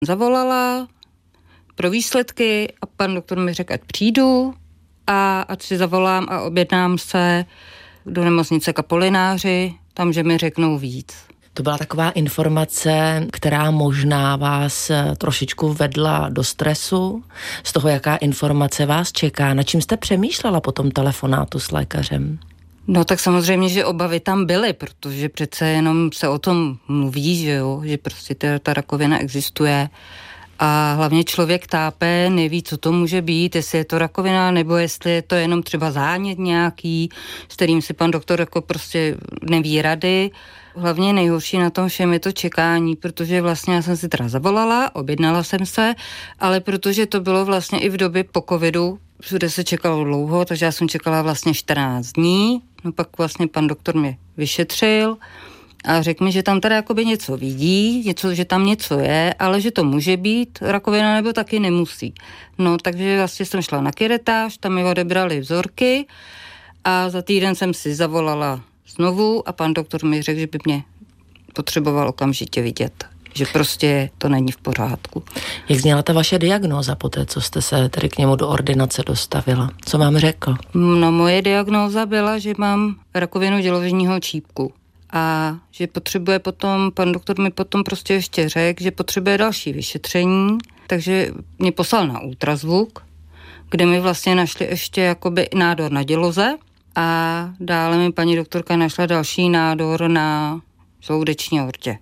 Zavolala pro výsledky a pan doktor mi řekl, ať přijdu a ať si zavolám a objednám se do nemocnice Kapolináři, tam, že mi řeknou víc. To byla taková informace, která možná vás trošičku vedla do stresu, z toho, jaká informace vás čeká. Na čím jste přemýšlela po tom telefonátu s lékařem? No tak samozřejmě, že obavy tam byly, protože přece jenom se o tom mluví, že jo, že prostě ta rakovina existuje a hlavně člověk tápe, neví, co to může být, jestli je to rakovina, nebo jestli je to jenom třeba zánět nějaký, s kterým si pan doktor jako prostě neví rady. Hlavně nejhorší na tom všem je to čekání, protože vlastně já jsem si teda zavolala, objednala jsem se, ale protože to bylo vlastně i v době po covidu, všude se čekalo dlouho, takže já jsem čekala vlastně 14 dní, no pak vlastně pan doktor mě vyšetřil a řekl mi, že tam teda jakoby něco vidí, že tam něco je, ale že to může být rakovina nebo taky nemusí. No takže vlastně jsem šla na kuretáž, tam mi odebrali vzorky a za týden jsem si zavolala znovu a pan doktor mi řekl, že by mě potřeboval okamžitě vidět, že prostě to není v pořádku. Jak zněla ta vaše diagnóza poté, co jste se tedy k němu do ordinace dostavila? Co vám řekl? No moje diagnóza byla, že mám rakovinu děložního čípku a že potřebuje potom, pan doktor mi potom prostě ještě řekl, že potřebuje další vyšetření, takže mě poslal na ultrazvuk, kde mi vlastně našli ještě jakoby nádor na děloze a dále mi paní doktorka našla další nádor na žloudeční aortě.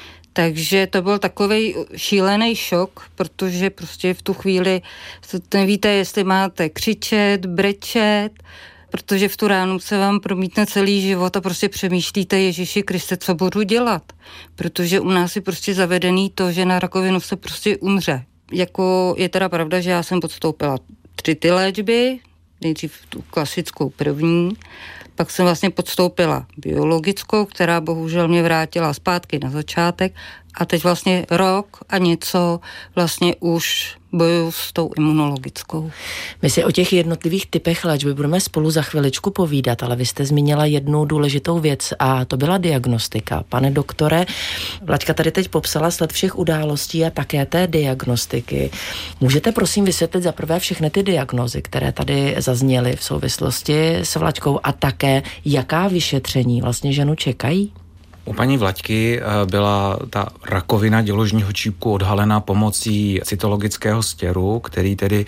Takže to byl takovej šílený šok, protože prostě v tu chvíli nevíte, jestli máte křičet, brečet, protože v tu ránu se vám promítne celý život a prostě přemýšlíte, Ježíši Kriste, co budu dělat? Protože u nás je prostě zavedený to, že na rakovinu se prostě umře. Jako je teda pravda, že já jsem podstoupila 3 ty léčby, nejdřív tu klasickou první, pak jsem vlastně podstoupila biologickou, která bohužel mě vrátila zpátky na začátek a teď vlastně rok a něco vlastně už bojuju s tou imunologickou. My si o těch jednotlivých typech léčby budeme spolu za chviličku povídat, ale vy jste zmínila jednu důležitou věc a to byla diagnostika. Pane doktore, Vlaďka tady teď popsala sled všech událostí a také té diagnostiky. Můžete prosím vysvětlit zaprvé všechny ty diagnózy, které tady zazněly v souvislosti s Vlaďkou a také jaká vyšetření vlastně ženu čekají? U paní Vlaďky byla ta rakovina děložního čípku odhalena pomocí cytologického stěru, který tedy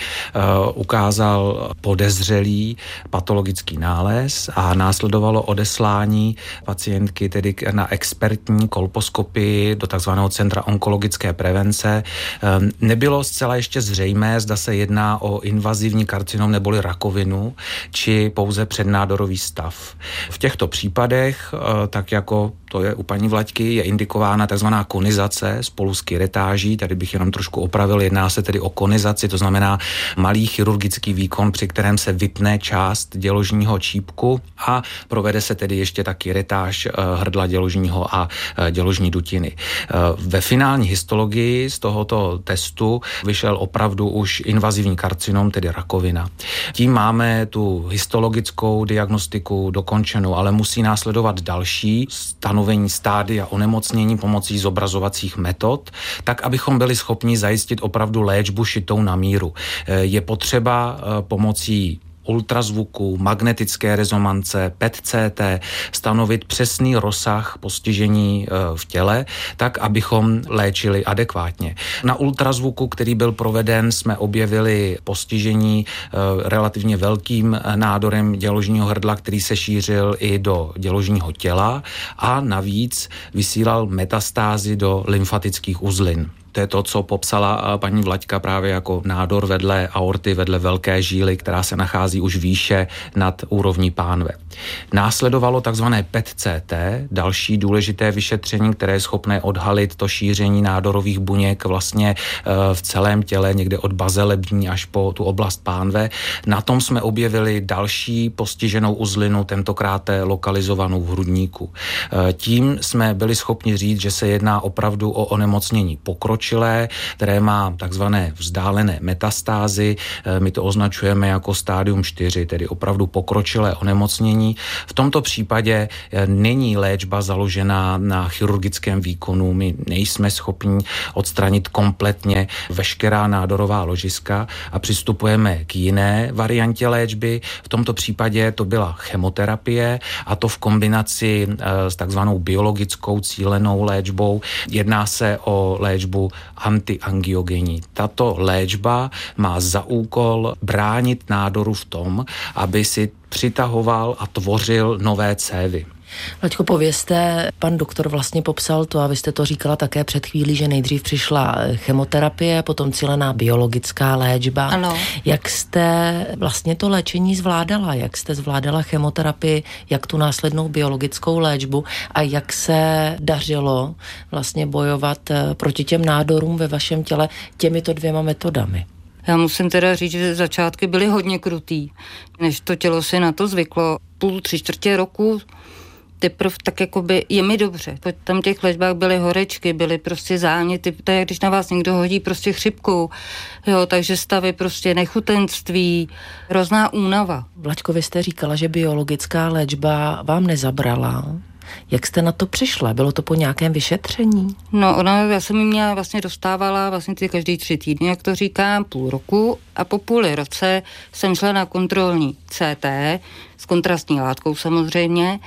ukázal podezřelý patologický nález a následovalo odeslání pacientky tedy na expertní kolposkopii do takzvaného Centra onkologické prevence. Nebylo zcela ještě zřejmé, zda se jedná o invazivní karcinom neboli rakovinu, či pouze přednádorový stav. V těchto případech, tak jako to je u paní Vlaďky, je indikována takzvaná konizace spolu s kuretáží. Tady bych jenom trošku opravil, jedná se tedy o konizaci, to znamená malý chirurgický výkon, při kterém se vypne část děložního čípku a provede se tedy ještě ta kuretáž hrdla děložního a děložní dutiny. Ve finální histologii z tohoto testu vyšel opravdu už invazivní karcinom, tedy rakovina. Tím máme tu histologickou diagnostiku dokončenou, ale musí následovat další stanovení stádia onemocnění pomocí zobrazovacích metod, tak abychom byli schopni zajistit opravdu léčbu šitou na míru. Je potřeba pomocí ultrazvuku, magnetické rezonance, PET-CT stanovit přesný rozsah postižení v těle, tak abychom léčili adekvátně. Na ultrazvuku, který byl proveden, jsme objevili postižení relativně velkým nádorem děložního hrdla, který se šířil i do děložního těla a navíc vysílal metastázy do lymfatických uzlin. To je to, co popsala paní Vlaďka právě jako nádor vedle aorty, vedle velké žíly, která se nachází už výše nad úrovní pánve. Následovalo takzvané PET-CT, další důležité vyšetření, které je schopné odhalit to šíření nádorových buněk vlastně v celém těle, někde od bazelební až po tu oblast pánve. Na tom jsme objevili další postiženou uzlinu, tentokrát lokalizovanou v hrudníku. Tím jsme byli schopni říct, že se jedná opravdu o onemocnění pokročilé, které má takzvané vzdálené metastázy. My to označujeme jako stádium 4, tedy opravdu pokročilé onemocnění, vyšetření. V tomto případě není léčba založená na chirurgickém výkonu. My nejsme schopni odstranit kompletně veškerá nádorová ložiska a přistupujeme k jiné variantě léčby. V tomto případě to byla chemoterapie a to v kombinaci s takzvanou biologickou cílenou léčbou. Jedná se o léčbu antiangiogenní. Tato léčba má za úkol bránit nádoru v tom, aby si přitahoval a tvořil nové cévy. Laďko, povězte, pan doktor vlastně popsal to, a vy jste to říkala také před chvílí, že nejdřív přišla chemoterapie, potom cílená biologická léčba. Ano. Jak jste vlastně to léčení zvládala? Jak jste zvládala chemoterapii, jak tu následnou biologickou léčbu a jak se dařilo vlastně bojovat proti těm nádorům ve vašem těle těmito dvěma metodami? Já musím teda říct, že začátky byly hodně krutý, než to tělo si na to zvyklo. 3/4 roku teprve tak jakoby je mi dobře. Po tam těch léčbách byly horečky, byly prostě záněty, to je, když na vás někdo hodí prostě chřipku, jo, takže stavy prostě nechutenství, hrozná únava. Vlaďko, vy jste říkala, že biologická léčba vám nezabrala. Jak jste na to přišla? Bylo to po nějakém vyšetření? No, já jsem jí mě vlastně dostávala vlastně ty každý 3 týdny, jak to říkám, půl roku a po půli roce jsem šla na kontrolní CT s kontrastní látkou samozřejmě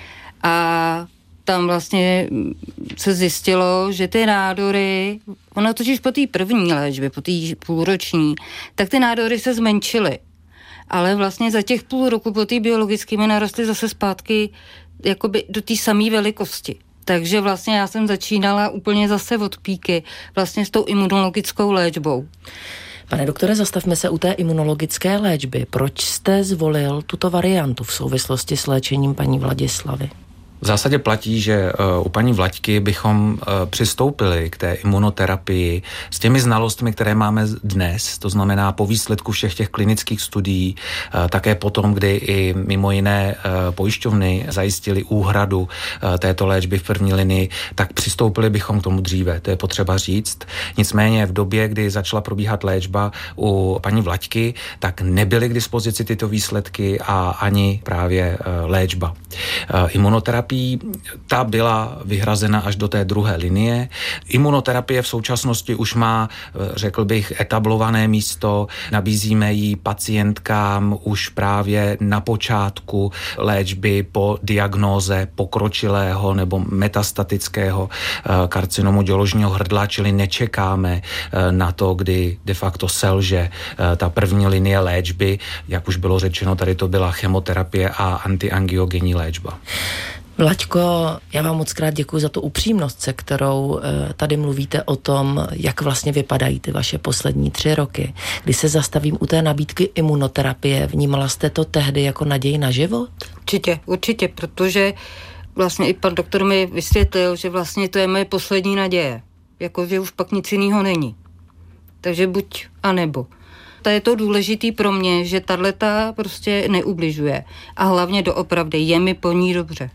a tam vlastně se zjistilo, že ty nádory, ono totiž po té první léčbě, po té půlroční, tak ty nádory se zmenšily. Ale vlastně za těch půl roku po té biologické mi narostly zase zpátky jakoby do té samé velikosti. Takže vlastně já jsem začínala úplně zase od píky, vlastně s tou imunologickou léčbou. Pane doktore, zastavme se u té imunologické léčby. Proč jste zvolil tuto variantu v souvislosti s léčením paní Vladislavy? V zásadě platí, že u paní Vlaďky bychom přistoupili k té imunoterapii s těmi znalostmi, které máme dnes, to znamená po výsledku všech těch klinických studií, také potom, kdy i mimo jiné pojišťovny zajistili úhradu této léčby v první linii, tak přistoupili bychom k tomu dříve, to je potřeba říct. Nicméně v době, kdy začala probíhat léčba u paní Vlaďky, tak nebyly k dispozici tyto výsledky a ani právě léčba. Imunoterapie ta byla vyhrazena až do té druhé linie. Imunoterapie v současnosti už má, řekl bych, etablované místo. Nabízíme ji pacientkám už právě na počátku léčby po diagnóze pokročilého nebo metastatického karcinomu děložního hrdla, čili nečekáme na to, kdy de facto selže ta první linie léčby. Jak už bylo řečeno, tady to byla chemoterapie a antiangiogenní léčba. Vlaďko, já vám moc krát děkuji za tu upřímnost, se kterou tady mluvíte o tom, jak vlastně vypadají ty vaše poslední 3 roky. Když se zastavím u té nabídky imunoterapie, vnímala jste to tehdy jako naději na život? Určitě, protože vlastně i pan doktor mi vysvětlil, že vlastně to je moje poslední naděje. Jakože už pak nic jiného není. Takže buď a nebo. To je to důležitý pro mě, že tahleta prostě neubližuje. A hlavně doopravdy je mi po ní dobře.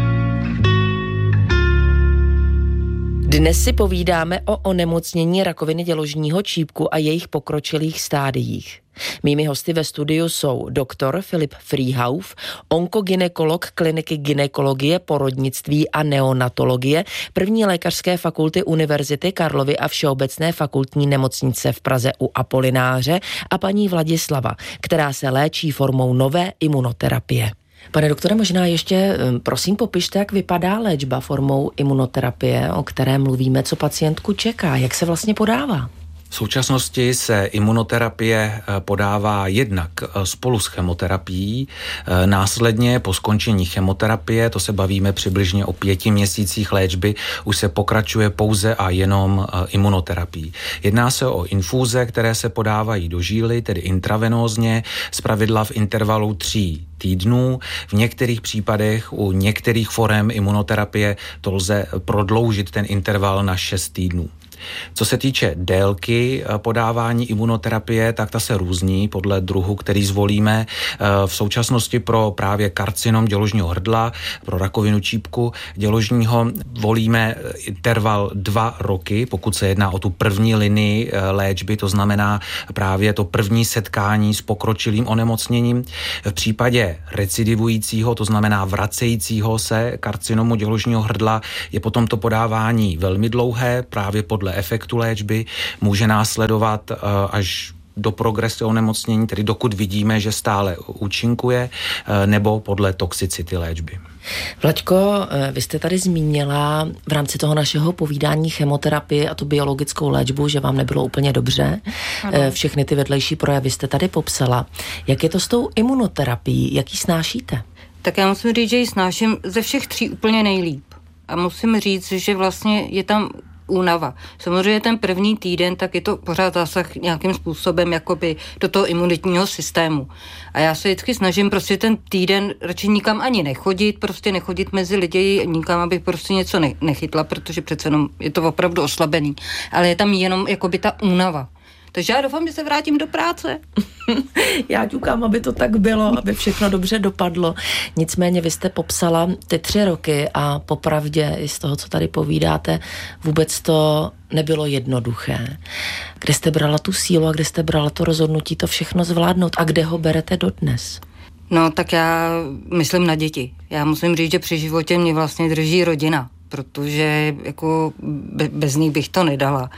Dnes si povídáme o onemocnění rakoviny děložního čípku a jejich pokročilých stádiích. Mými hosty ve studiu jsou doktor Filip Frýhauf, onkogynekolog kliniky gynekologie, porodnictví a neonatologie první lékařské fakulty Univerzity Karlovy a Všeobecné fakultní nemocnice v Praze u Apolináře a paní Vladislava, která se léčí formou nové imunoterapie. Pane doktore, možná ještě prosím popište, jak vypadá léčba formou imunoterapie, o které mluvíme, co pacientku čeká, jak se vlastně podává? V současnosti se imunoterapie podává jednak spolu s chemoterapií, následně po skončení chemoterapie, to se bavíme přibližně o 5 měsících léčby, už se pokračuje pouze a jenom imunoterapií. Jedná se o infúze, které se podávají do žíly, tedy intravenózně, zpravidla v intervalu 3 týdnů. V některých případech u některých forem imunoterapie to lze prodloužit ten interval na 6 týdnů. Co se týče délky podávání imunoterapie, tak ta se různí podle druhu, který zvolíme. V současnosti pro právě karcinom děložního hrdla, pro rakovinu čípku děložního volíme interval 2 roky, pokud se jedná o tu první linii léčby, to znamená právě to první setkání s pokročilým onemocněním. V případě recidivujícího, to znamená vracejícího se karcinomu děložního hrdla, je potom to podávání velmi dlouhé, právě podle efektu léčby, může následovat až do progrese onemocnění, tedy dokud vidíme, že stále účinkuje, nebo podle toxicity léčby. Vlaďko, vy jste tady zmínila v rámci toho našeho povídání chemoterapii a tu biologickou léčbu, že vám nebylo úplně dobře. Ano. Všechny ty vedlejší projevy jste tady popsala. Jak je to s tou imunoterapií? Jak ji snášíte? Tak já musím říct, že ji snáším ze všech 3 úplně nejlíp. A musím říct, že vlastně je tam únava. Samozřejmě ten první týden, tak je to pořád zásah nějakým způsobem jakoby do toho imunitního systému. A já se vždycky snažím prostě ten týden radši nikam ani nechodit mezi lidi, nikam, abych prostě něco nechytla, protože přece jenom je to opravdu oslabený. Ale je tam jenom jakoby ta únava. Takže já doufám, že se vrátím do práce. Já ťukám, aby to tak bylo, aby všechno dobře dopadlo. Nicméně vy jste popsala ty 3 roky a popravdě i z toho, co tady povídáte, vůbec to nebylo jednoduché. Kde jste brala tu sílu a kde jste brala to rozhodnutí to všechno zvládnout a kde ho berete dodnes? No tak já myslím na děti. Já musím říct, že při životě mě vlastně drží rodina, protože jako bez ní bych to nedala.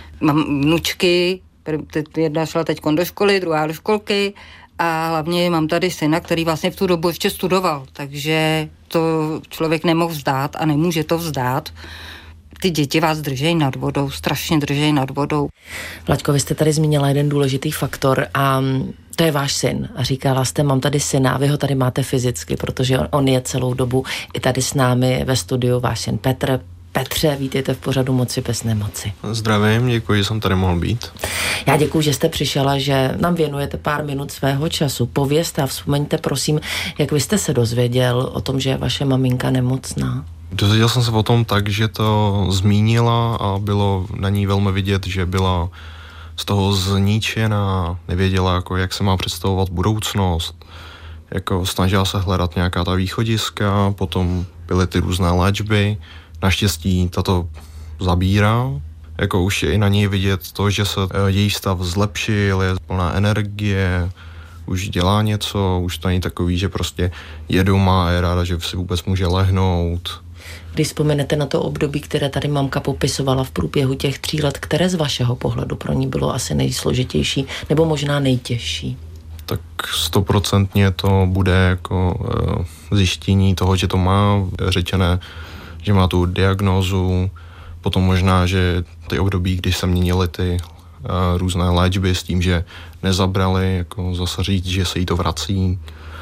Mám vnučky, jedna šla teď do školy, druhá do školky a hlavně mám tady syna, který vlastně v tu dobu ještě studoval, takže to člověk nemohl vzdát a nemůže to vzdát. Ty děti vás držejí nad vodou, strašně držejí nad vodou. Vlaďko, vy jste tady zmínila jeden důležitý faktor a to je váš syn. A říkala jste, mám tady syna a vy ho tady máte fyzicky, protože on je celou dobu i tady s námi ve studiu, váš syn Petr. Petře, vítejte v pořadu Moci bez nemoci. Zdravím, děkuji, že jsem tady mohl být. Já děkuji, že jste přišla, že nám věnujete pár minut svého času. Povězte a vzpomeňte, prosím, jak vy jste se dozvěděl o tom, že je vaše maminka nemocná. Dozvěděl jsem se o tom tak, že to zmínila a bylo na ní velmi vidět, že byla z toho zničená, nevěděla, jako, jak se má představovat budoucnost. Jako, snažila se hledat nějaká ta východiska, potom byly ty různé léčby. Naštěstí tato zabírá, jako už je i na něj vidět to, že se její stav zlepšil, je plná energie, už dělá něco, už to není takový, že prostě je doma a je ráda, že si vůbec může lehnout. Když vzpomenete na to období, které tady mamka popisovala v průběhu těch 3 let, které z vašeho pohledu pro ní bylo asi nejsložitější nebo možná nejtěžší? Tak 100% to bude jako zjištění toho, že to má řečené, že má tu diagnózu, potom možná, že ty období, když se měnily ty různé léčby s tím, že nezabrali, jako zase říct, že se jí to vrací.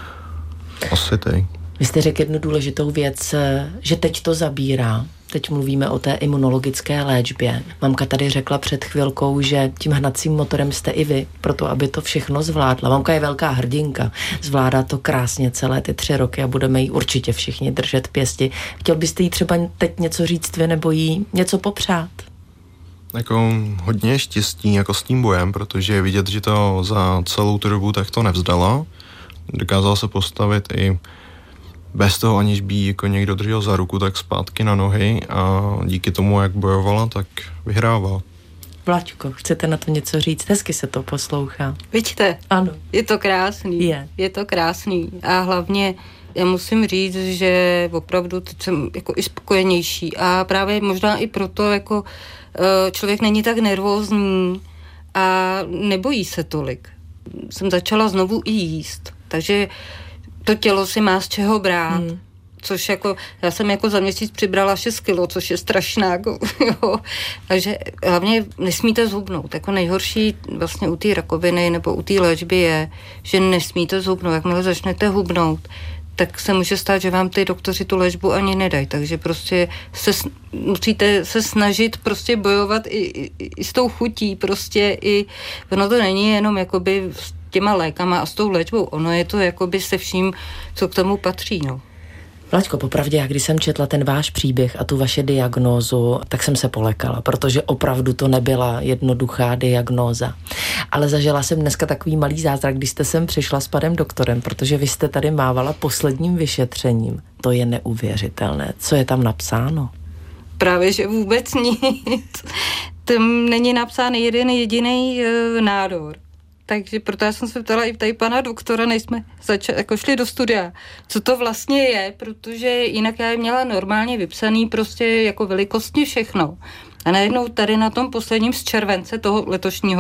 Asi ty. Vy jste řekl jednu důležitou věc, že teď to zabírá. Teď mluvíme o té imunologické léčbě. Mamka tady řekla před chvilkou, že tím hnacím motorem jste i vy, proto aby to všechno zvládla. Mamka je velká hrdinka, zvládá to krásně celé ty 3 roky a budeme jí určitě všichni držet pěsti. Chtěl byste jí třeba teď něco říct vy nebo jí něco popřát? Jako hodně štěstí jako s tím bojem, protože je vidět, že to za celou tu dobu tak to nevzdala. Dokázala se postavit i bez toho, aniž by jako někdo držel za ruku, tak zpátky na nohy a díky tomu, jak bojovala, tak vyhrávala. Vlaďko, chcete na to něco říct? Hezky se to poslouchá. Vidíte? Ano. Je to krásný. Je to krásný. A hlavně já musím říct, že opravdu teď jsem jako i spokojenější a právě možná i proto jako člověk není tak nervózní a nebojí se tolik. Jsem začala znovu i jíst, takže to tělo si má z čeho brát, což jako, já jsem jako za měsíc přibrala 6 kilo, což je strašná, jako, jo. Takže hlavně nesmíte zhubnout, jako nejhorší vlastně u té rakoviny nebo u té léčby je, že nesmíte zhubnout, jakmile začnete hubnout, tak se může stát, že vám ty doktoři tu léčbu ani nedají, takže prostě musíte se snažit prostě bojovat i s tou chutí, prostě i, ono to není jenom jakoby těma lékama a s tou léčbou, ono je to jakoby se vším, co k tomu patří, no. Vlaďko, popravdě, já když jsem četla ten váš příběh a tu vaše diagnózu, tak jsem se polekala, protože opravdu to nebyla jednoduchá diagnóza. Ale zažila jsem dneska takový malý zázrak, když jste sem přišla s panem doktorem, protože vy jste tady mávala posledním vyšetřením. To je neuvěřitelné. Co je tam napsáno? Právě, že vůbec nic. Tam není napsán jeden jediný nádor. Takže proto já jsem se ptala i tady pana doktora, než jsme jako šli do studia, co to vlastně je, protože jinak já měla normálně vypsaný prostě jako velikostně všechno. A najednou tady na tom posledním z července toho letošního